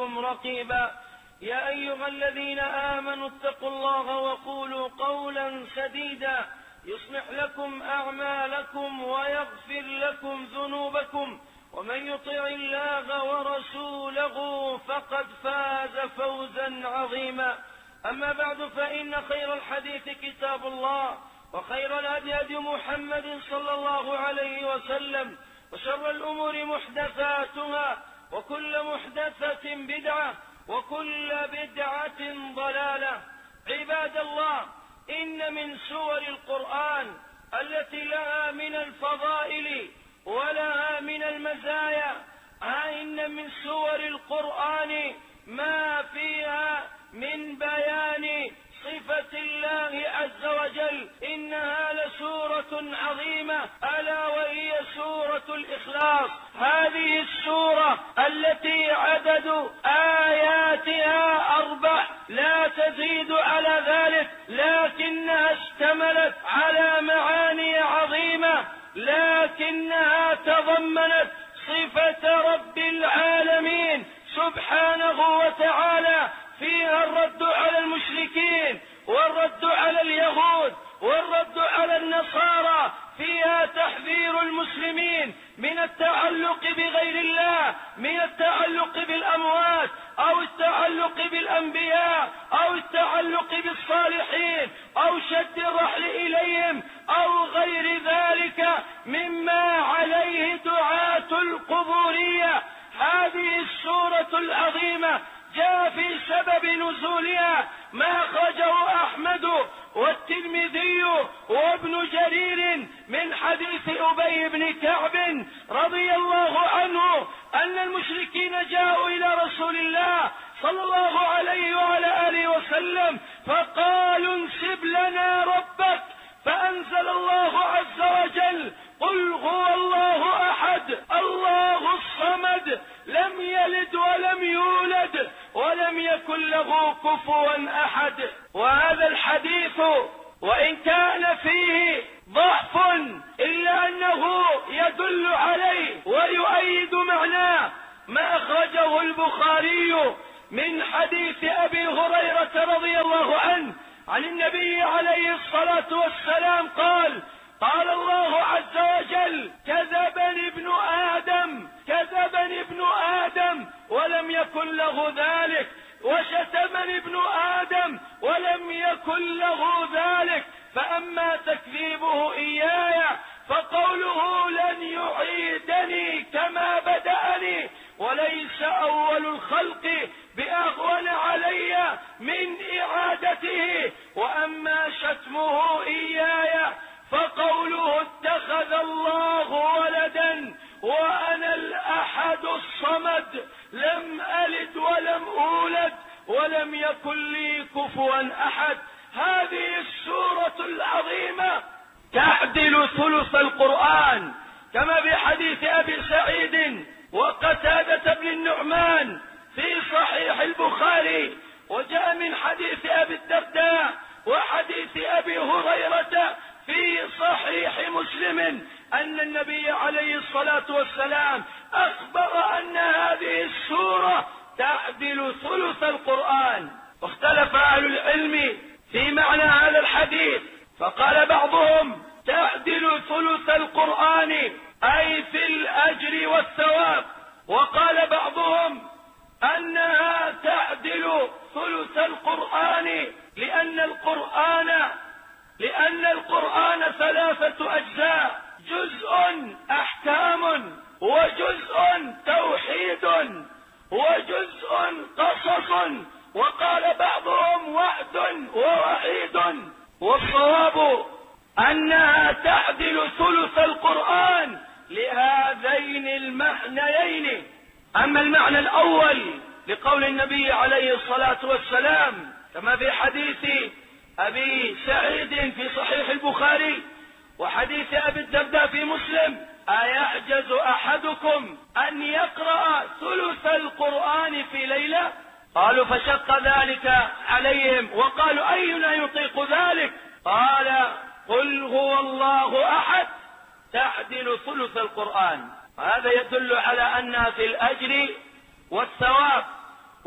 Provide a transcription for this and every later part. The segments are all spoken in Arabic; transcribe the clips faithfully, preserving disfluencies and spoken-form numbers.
عليكم رقيبا. يا أيها الذين آمنوا اتقوا الله وقولوا قولا سديدا يصلح لكم أعمالكم ويغفر لكم ذنوبكم، ومن يطع الله ورسوله فقد فاز فوزا عظيما. أما بعد، فإن خير الحديث كتاب الله، وخير الهدي هدي محمد صلى الله عليه وسلم، وشر الأمور محدثاتها، وكل محدثة بدعة، وكل بدعة ضلالة. عباد الله، إن من سور القرآن التي لها من الفضائل ولها من المزايا، إن من سور القرآن ما فيها من بيان صفة الله عز وجل. إنها لسورة عظيمة، ألا وهي سورة الإخلاص. هذه السورة التي عدد آياتها أربع لا تزيد على ذلك، لكنها اشتملت على معاني عظيمة، لكنها تضمنت صفة رب العالمين سبحانه وتعالى. فيها الرد على المشركين، والرد على اليهود، والرد على النصارى. فيها تحذير المسلمين من التعلق بغير الله، من التعلق بالأموات، أو التعلق بالأنبياء، أو التعلق بالصالحين، أو شد الرحل إليهم، أو غير ذلك مما عليه دعاة القبورية. هذه السورة العظيمة جاء في سبب نزولها ما أخرجه أحمد والترمذي وابن جرير من حديث أبي بن كعب رضي الله عنه أن المشركين جاءوا إلى رسول الله صلى الله عليه وعلى آله وسلم فقالوا انسب لنا ربك، فأنزل الله عز وجل قل هو الله أحد الله الصمد لم يلد ولم يولد ولم يكن له كفوا أحد. وهذا الحديث وإن كان فيه ضعف إلا أنه يدل عليه ويؤيد معناه ما أخرجه البخاري من حديث أبي هريرة رضي الله عنه عن النبي عليه الصلاة والسلام قال قال الله عز وجل كذبني ابن آدم كذبني ابن آدم ولم يكن له ذلك، وشتمني ابن آدم ولم يكن له ذلك. فأما تكذيبه إياي فقوله لن يعيدني كما بدأني، وليس أول الخلق بأهون علي من إعادته. وأما شتمه إياي فقوله اتخذ الله ولدا وأنا الأحد الصمد لم ألد ولم أولد ولم يكن لي كفوا أحد. هذه السورة العظيمة تعدل ثلث القرآن، كما بحديث أبي سعيد وقتادة بن النعمان في صحيح البخاري، وجاء من حديث أبي الدرداء وحديث أبي هريرة في صحيح مسلم أن النبي عليه الصلاة والسلام أخبر أن هذه السورة تعدل ثلث القرآن. واختلف أهل العلم في معنى هذا الحديث، فقال بعضهم تعدل ثلث القرآن أي في الأجر والثواب، وقال بعضهم أنها تعدل ثلث القرآن لأن القرآن لأن القرآن ثلاثة أجزاء، جزء أحكام وجزء توحيد وجزء قصص، وقال بعضهم وعد ووعيد. والصواب أنها تعدل ثلث القرآن لهذين المعنيين. أما المعنى الأول لقول النبي عليه الصلاة والسلام كما في حديث أبي سعيد في صحيح البخاري وحديث أبي الدرداء في مسلم أيعجز أحدكم أن يقرأ ثلث القرآن في ليلة؟ قالوا فشق ذلك عليهم وقالوا أينا يطيق ذلك؟ قال قل هو الله أحد تعدل ثلث القرآن. هذا يدل على أنها في الأجر والثواب.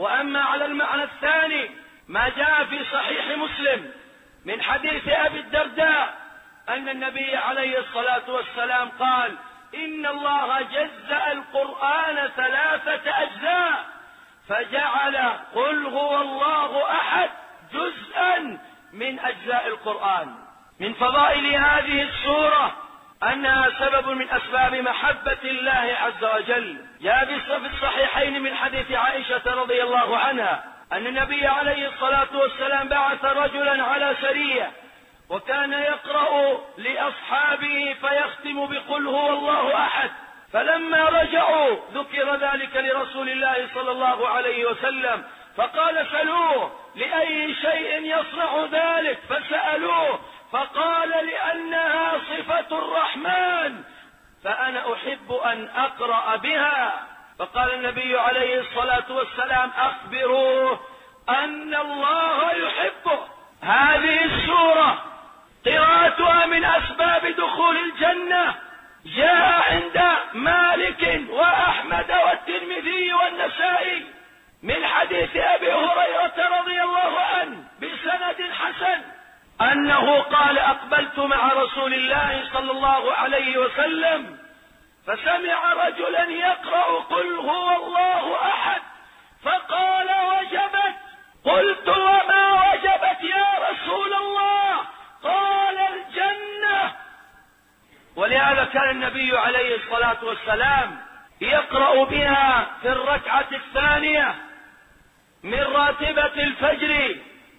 وأما على المعنى الثاني ما جاء في صحيح مسلم من حديث أبي الدرداء أن النبي عليه الصلاة والسلام قال: إن الله جزأ القرآن ثلاثة أجزاء فجعل قل هو الله أحد جزءا من أجزاء القرآن. من فضائل هذه السورة أنها سبب من أسباب محبة الله عز وجل. جاء في الصحيحين من حديث عائشة رضي الله عنها أن النبي عليه الصلاة والسلام بعث رجلا على سرية وكان يقرأ لأصحابه فيختم بقل هو الله أحد، فلما رجعوا ذكر ذلك لرسول الله صلى الله عليه وسلم فقال: سلوه لأي شيء يصنع ذلك؟ فسألوه فقال: لأنها صفة الرحمن فأنا أحب أن أقرأ بها. فقال النبي عليه الصلاة والسلام: أخبروه أن الله يحبه. هذه السورة قراءتها من أسباب دخول الجنة. جاء عند مالك وأحمد والترمذي والنسائي من حديث أبي هريرة رضي الله عنه بسند حسن أنه قال: أقبلت مع رسول الله صلى الله عليه وسلم فسمع رجلا يقرأ قل هو الله أحد فقال: وجبت. قلت: وما وجبت يا رسول الله؟ قال: الجنة. ولهذا كان النبي عليه الصلاة والسلام يقرأ بها في الركعة الثانية من راتبة الفجر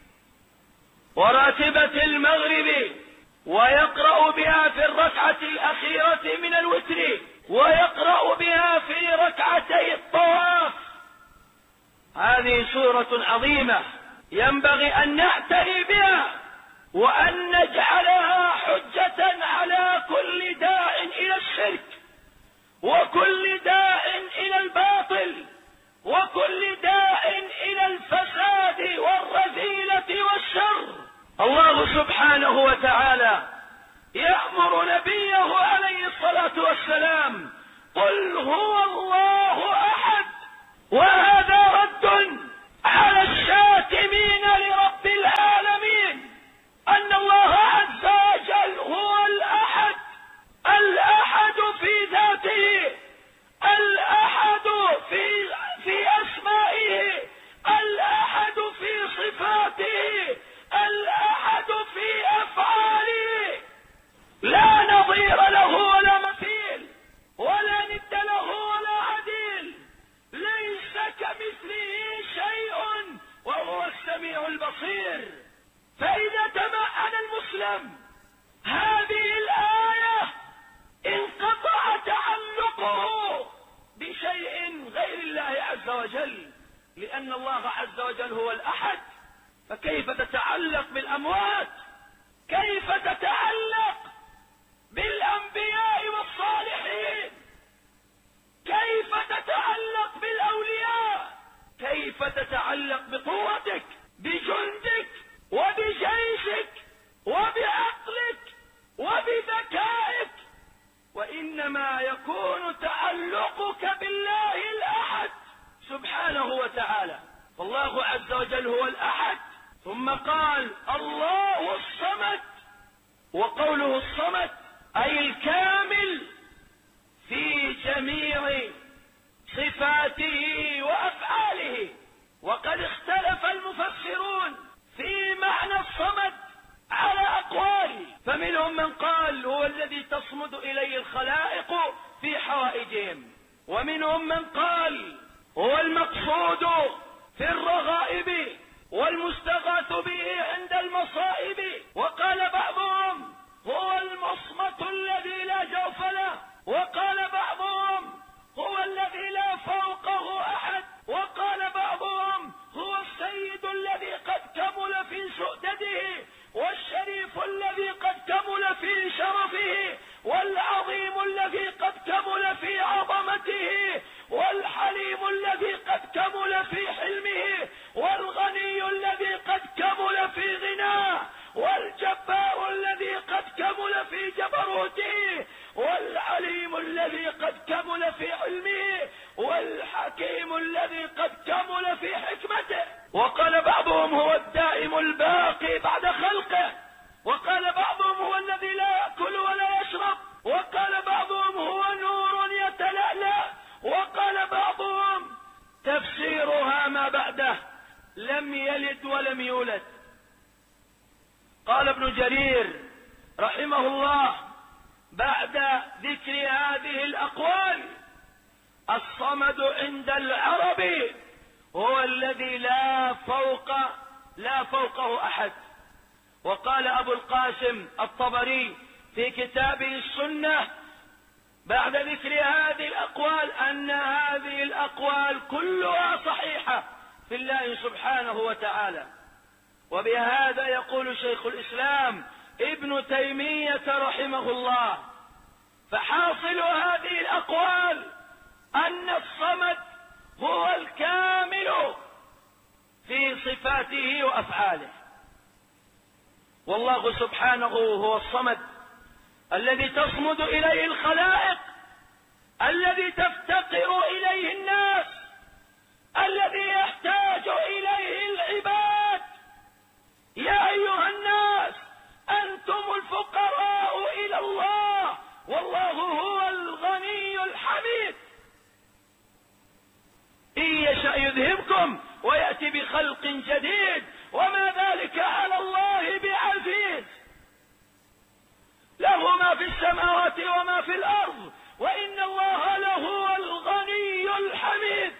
وراتبة المغرب، ويقرأ بها في الركعة الأخيرة من الوتر، ويقرأ بها في ركعتي الطواف. هذه سورة عظيمة ينبغي أن نعتني بها وأن نجعلها حجة على كل داع إلى الشرك وكل داع إلى الباطل وكل داع إلى الفساد والرذيلة والشر. الله سبحانه وتعالى يأمر نبيه عليه الصلاة والسلام: قل هو الله أحد. وهذا رد على الشاتمين لرب العالمين أن الله عز وجل هو الأحد، الأحد في ذاته، الأحد في في أسمائه، الأحد في صفاته، الأحد في أفعاله، لا نظير له ولا مثيل ولا ند له ولا عديل، ليس كمثله شيء وهو السميع البصير. فإذا تمعن المسلم هذه الآية انقطع تعلقه بشيء غير الله عز وجل، لأن الله عز وجل هو الأحد. فكيف تتعلق بالأموات؟ كيف تتعلق بالأنبياء والصالحين؟ كيف تتعلق بالأولياء؟ كيف تتعلق بقوتك، بجندك، وبجيشك، وبعقلك، وبذكائك؟ وإنما يكون تعلقك بالله الأحد سبحانه وتعالى. فالله عز وجل هو الأحد، ثم قال: الله الصمد. وقوله الصمد أي الكامل في جميع صفاته وأفعاله. وقد اختلف المفسرون في معنى الصمد على أقوال، فمنهم من قال هو الذي تصمد إليه الخلائق في حوائجهم، ومنهم من قال هو المقصود في الرغائب والمستغاث به عند المصائب، وقال بعضهم هو المصمت الذي لا جوف له، وقال بعضهم هو الذي لا فوقه أحد، وقال بعضهم هو السيد الذي قد كمل في سؤدده، والشريف الذي قد كمل في شرفه، والعظيم الذي قد كمل في عظمته، والحليم لم يلد ولم يولد. قال ابن جرير رحمه الله بعد ذكر هذه الأقوال: الصمد عند العرب هو الذي لا فوق لا فوقه أحد. وقال أبو القاسم الطبري في كتابه السنة بعد ذكر هذه الأقوال أن هذه الأقوال كلها صحيحة في الله سبحانه وتعالى. وبهذا يقول شيخ الإسلام ابن تيمية رحمه الله: فحاصل هذه الأقوال أن الصمد هو الكامل في صفاته وأفعاله. والله سبحانه هو الصمد الذي تصمد إليه الخلائق، الذي تفتقر إليه الناس، الذي يحتاج إليه العباد. يا أيها الناس أنتم الفقراء إلى الله والله هو الغني الحميد. إن يشأ يذهبكم ويأتي بخلق جديد وما ذلك على الله بعزيز. له ما في السماوات وما في الأرض وإن الله لهو الغني الحميد.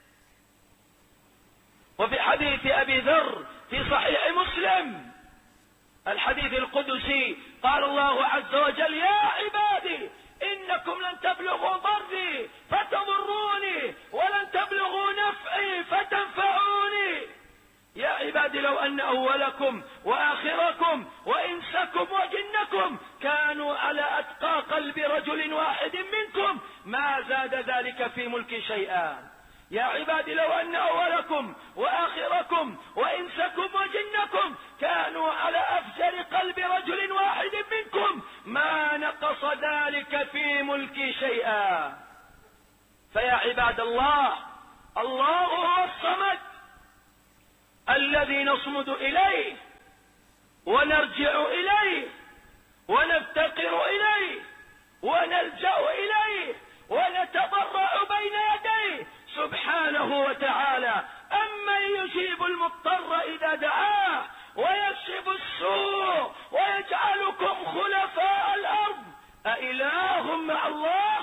وفي حديث أبي ذر في صحيح مسلم الحديث القدسي قال الله عز وجل: يا عبادي إنكم لن تبلغوا ضري فتضروني ولن تبلغوا نفعي فتنفعوني. يا عبادي لو أن أولكم وآخركم وإنسكم وجنكم كانوا على أتقى قلب رجل واحد منكم ما زاد ذلك في ملكي شيئا. يا عبادي لو أن أولكم وآخركم وإنسكم وجنكم كانوا على أفجر قلب رجل واحد منكم ما نقص ذلك في ملكي شيئا. فيا عباد الله، الله هو الصمد الذي نصمد إليه ونرجع إليه ونفتقر إليه ونلجأ إليه ونتضرع بين يديه سبحانه وتعالى. أمن يجيب المضطر إذا دعاه ويكشف السوء ويجعلكم خلفاء الأرض أإله مع الله؟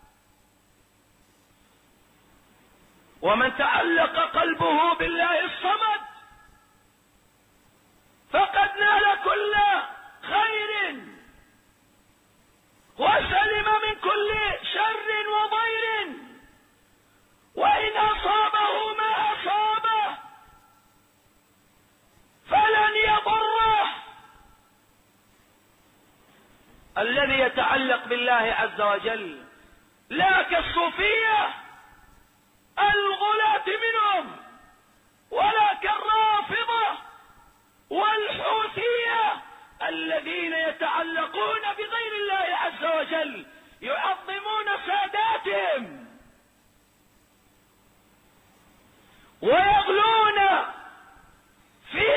ومن تعلق قلبه بالله الصمد فقد نال كل خير وسلم من كل شر وضير. وإن أصابه ما أصابه فلن يضره. الذي يتعلق بالله عز وجل لا كالصوفية الغلاة منهم ولا كالرافضة والحوثية الذين يتعلقون بغير الله عز وجل يعظمون ساداتهم ويغلون في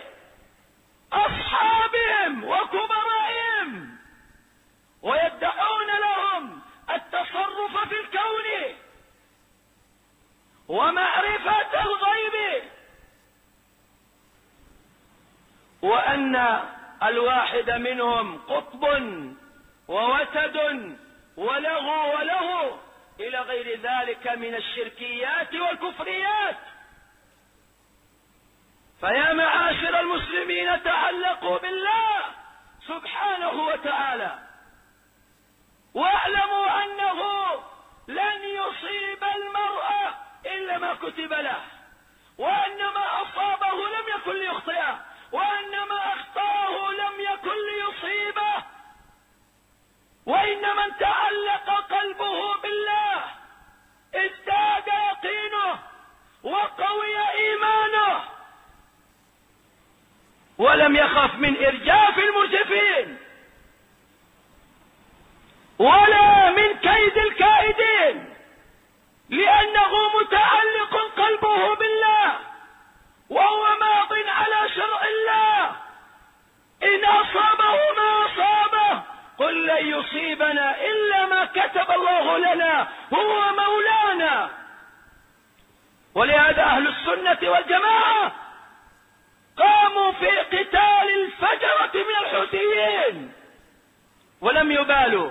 أصحابهم وكبرائهم ويدعون لهم التصرف في الكون ومعرفة الغيب، وأن الواحد منهم قطب ووتد ولغو وله إلى غير ذلك من الشركيات والكفريات. فيا معاشر المسلمين تعلقوا بالله سبحانه وتعالى واعلموا أنه لن يصيب المرء إلا ما كتب له، وأن ما أصابه لم يكن ليخطئه، وأن ما أخطأه لم يكن ليصيبه. وإن من تعلق قلبه بالله ازداد يقينه وقوي إيمانه ولم يخف من إرجاف المرجفين ولا من كيد الكائدين، لأنه متعلق قلبه بالله وهو ماض على شرع الله. إن أصابه ما أصابه قل لن يصيبنا إلا ما كتب الله لنا هو مولانا. ولهذا أهل السنة والجماعة قاموا في قتال الفجرة من الحوثيين، ولم يبالوا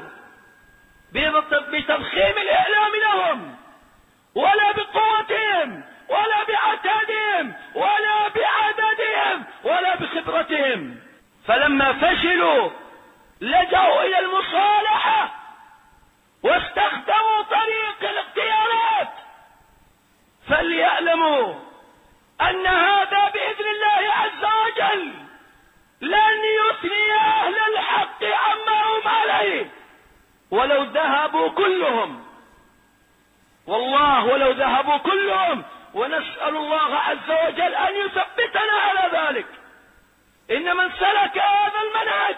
بتضخيم الإعلام لهم ولا بقوتهم ولا بعتادهم ولا بعددهم ولا بخبرتهم. فلما فشلوا لجأوا إلى المصالحة واستخدموا طريق الاختيارات. فليعلموا أن هذا بإذن الله عز وجل لن يثني أهل الحق عما هم عليه ولو ذهبوا كلهم، والله ولو ذهبوا كلهم. ونسأل الله عز وجل أن يثبتنا على ذلك. إن من سلك هذا المنهج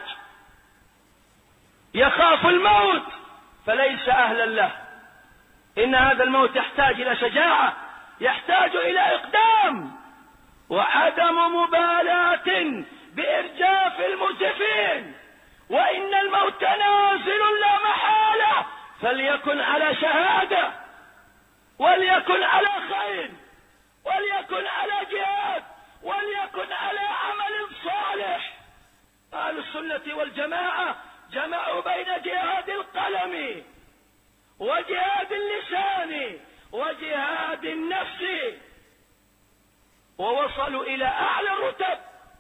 يخاف الموت فليس أهلا له. إن هذا الموت يحتاج إلى شجاعة، يحتاج إلى إقدام وعدم مبالاة بإرجاف المرجفين. وإن الموت نازل لا محالة، فليكن على شهادة وليكن على خير وليكن على جهاد وليكن على عمل صالح. أهل السنة والجماعة جمعوا بين جهاد القلم وجهاد اللسان وجهاد النفس، ووصلوا إلى أعلى الرتب.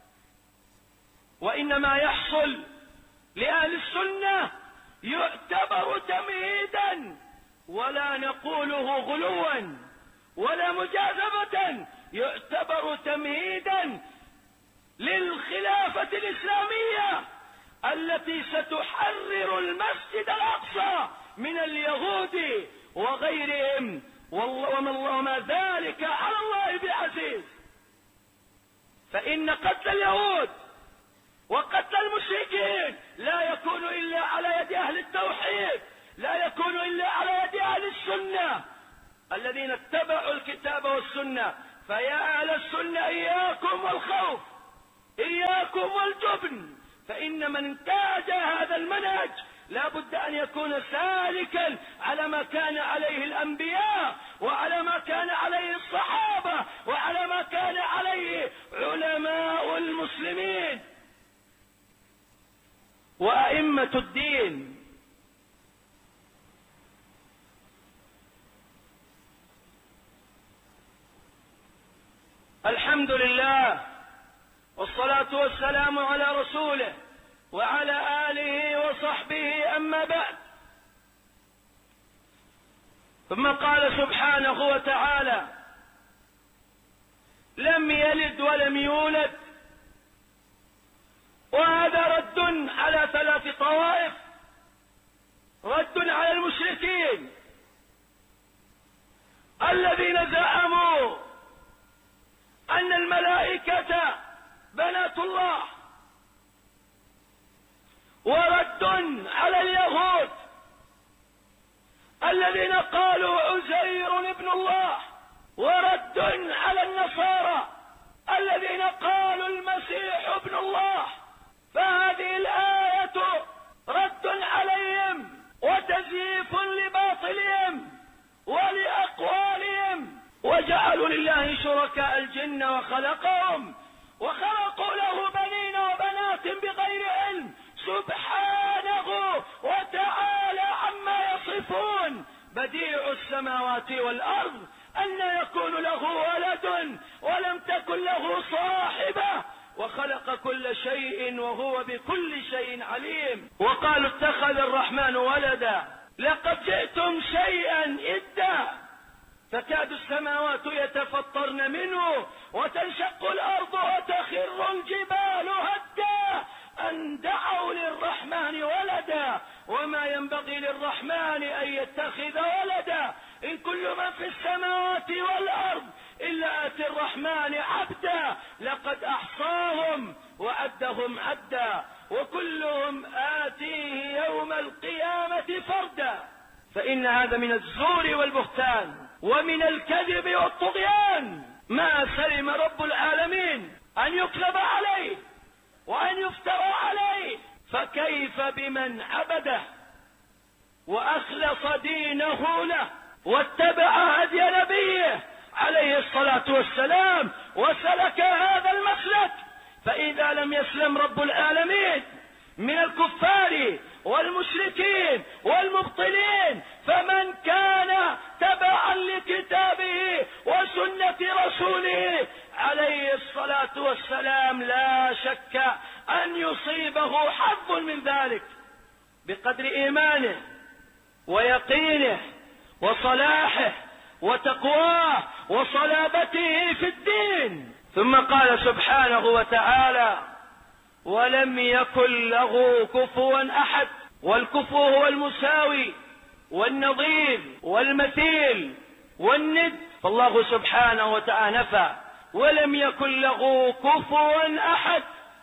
وإنما يحصل لأهل السنة يعتبر تمهيدا، ولا نقوله غلوا ولا مجاذبة، يعتبر تمهيدا للخلافة الإسلامية التي ستحرر المسجد الأقصى من اليهود وغيرهم، وما ذلك على الله بعزيز. فإن قتل اليهود وقتل المشركين لا يكون إلا على يد أهل التوحيد، لا يكون إلا على يد أهل السنة الذين اتبعوا الكتاب والسنة. فيا أهل السنة إياكم والخوف، إياكم والجبن، فإن من انتهج هذا المنهج لا بد أن يكون سالكا على ما كان عليه الأنبياء وعلى ما كان عليه الصحابة وعلى ما كان عليه علماء المسلمين وأئمة الدين. الحمد لله والصلاة والسلام على رسوله وعلى آله وصحبه، أما بعد. ثم قال سبحانه وتعالى: لم يلد ولم يولد. وهذا رد على ثلاث طوائف. رد على المشركين الذين زعموا أن الملائكة بنات الله، ورد على اليهود الذين قالوا عزير ابن الله، ورد على النصارى الذين قالوا المسيح ابن الله. فهذه الآية رد عليهم وتزييف لباطلهم ولأقوالهم. وجعلوا لله شركاء الجن وخلقهم وخلقوا له بنين وبنات بغير علم، سبحانه وتعالى عما يصفون. بديع السماوات والأرض، أن يكون له ولد ولم تكن له صاحبة، وخلق كل شيء وهو بكل شيء عليم. وقالوا اتخذ الرحمن ولدا، لقد جئتم شيئا إدا، تكاد السماوات يتفطرن منه وتنشق الأرض وتخر الجبال هدا أن دعوا للرحمن ولدا وما ينبغي للرحمن أن يتخذ ولدا. إن كل من في السماوات والأرض إلا آتي الرحمن عبدا، لقد أحصاهم وعدهم عدا وكلهم آتيه يوم القيامة فردا. فإن هذا من الزور والبهتان ومن الكذب والطغيان ما سلم رب العالمين أن يكذب عليه وأن يفترى عليه. فكيف بمن عبده وأخلص دينه له واتبع هدي نبيه عليه الصلاة والسلام وسلك هذا المسلك. فإذا لم يسلم رب العالمين من الكفار والمشركين والمبطلين، فمن كان تبعا لكتابه وسنة رسوله عليه الصلاة والسلام لا شك أن يصيبه حظ من ذلك بقدر إيمانه ويقينه وصلاحه وتقواه وصلابته في الدين. ثم قال سبحانه وتعالى: ولم يكن له كفوا أحد. والكفو هو المساوي والنظير والمثيل والند، فالله سبحانه وتعالى نفى ولم يكن له كفوا أحد،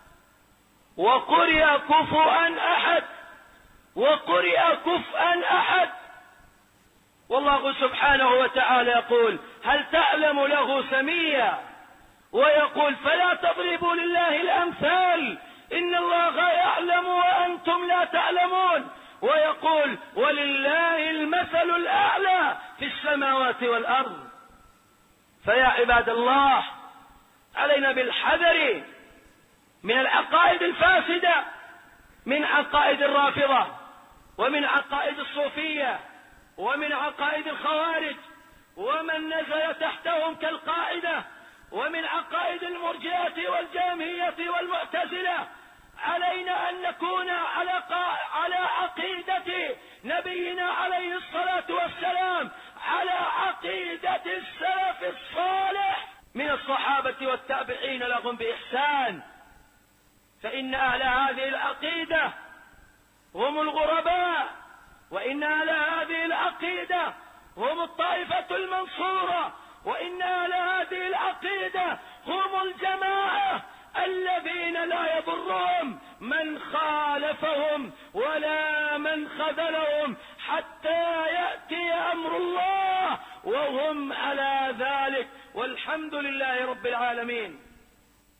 وقرئ كفوا أحد، وقرئ كفءا أحد. والله سبحانه وتعالى يقول: هل تعلم له سميا؟ ويقول: فلا تضربوا لله الأمثال إن الله يعلم وأنتم لا تعلمون. ويقول: ولله المثل الأعلى في السماوات والأرض. فيا عباد الله، علينا بالحذر من العقائد الفاسدة، من عقائد الرافضة، ومن عقائد الصوفية، ومن عقائد الخوارج ومن نزل تحتهم كالقاعدة، ومن عقائد المرجئة والجهمية والمعتزلة. علينا أن نكون على على عقيدة نبينا عليه الصلاة والسلام، على عقيدة السلف الصالح من الصحابة والتابعين لهم بإحسان. فإن أهل هذه العقيدة هم الغرباء، وإن أهل هذه العقيدة هم الطائفة المنصورة، وإن أهل هذه العقيدة هم الجماعة الذين لا يضرهم من خالفهم ولا من خذلهم حتى يأتي أمر الله وهم على ذلك، والحمد لله رب العالمين.